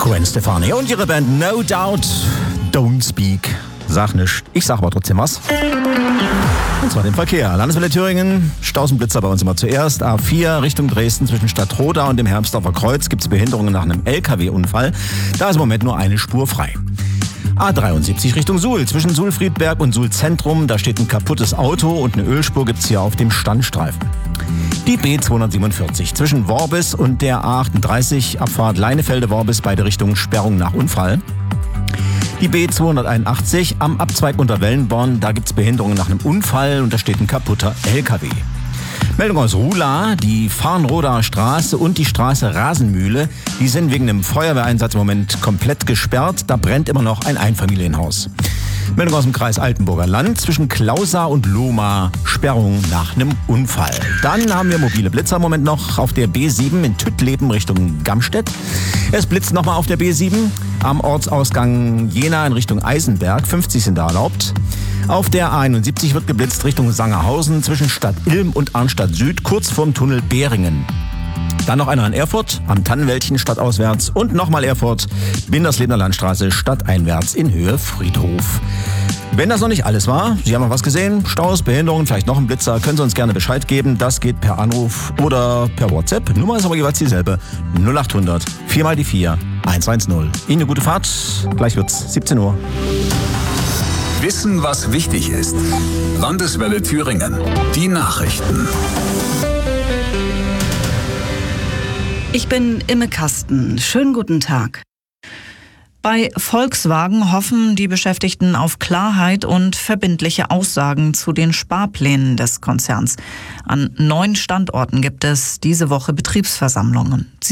Gwen Stefani und ihre Band No Doubt, Don't Speak. Sag nicht, ich sag aber trotzdem was. Und zwar den Verkehr. Landeswelle Thüringen, Staus und Blitzer bei uns immer zuerst. A4 Richtung Dresden zwischen Stadtroda und dem Hermsdorfer Kreuz gibt es Behinderungen nach einem LKW-Unfall. Da ist im Moment nur eine Spur frei. A73 Richtung Suhl, zwischen Suhl-Friedberg und Suhl-Zentrum. Da steht ein kaputtes Auto und eine Ölspur gibt's hier auf dem Standstreifen. Die B247 zwischen Worbis und der A38, Abfahrt Leinefelde-Worbis, beide Richtungen Sperrung nach Unfall. Die B281 am Abzweig unter Wellenborn, da gibt's Behinderungen nach einem Unfall und da steht ein kaputter LKW. Meldung aus Ruhla, die Farnroder Straße und die Straße Rasenmühle, die sind wegen einem Feuerwehreinsatz im Moment komplett gesperrt. Da brennt immer noch ein Einfamilienhaus. Meldung aus dem Kreis Altenburger Land, zwischen Klausa und Lohmar, Sperrung nach einem Unfall. Dann haben wir mobile Blitzer im Moment noch auf der B7 in Tüttleben Richtung Gamstedt. Es blitzt nochmal auf der B7 am Ortsausgang Jena in Richtung Eisenberg, 50 sind da erlaubt. Auf der A71 wird geblitzt Richtung Sangerhausen zwischen Stadt Ilm und Arnstadt Süd, kurz vorm Tunnel Behringen. Dann noch einer in Erfurt, am Tannenwäldchen stadtauswärts und nochmal Erfurt, Binderslebner Landstraße stadteinwärts in Höhe Friedhof. Wenn das noch nicht alles war, Sie haben noch was gesehen, Staus, Behinderungen, vielleicht noch ein Blitzer, können Sie uns gerne Bescheid geben. Das geht per Anruf oder per WhatsApp. Nummer ist aber jeweils dieselbe, 0800 4 mal die 4 110. Ihnen eine gute Fahrt, gleich wird's 17 Uhr. Wissen, was wichtig ist. Landeswelle Thüringen. Die Nachrichten. Ich bin Imme Kasten. Schönen guten Tag. Bei Volkswagen hoffen die Beschäftigten auf Klarheit und verbindliche Aussagen zu den Sparplänen des Konzerns. An 9 Standorten gibt es diese Woche Betriebsversammlungen.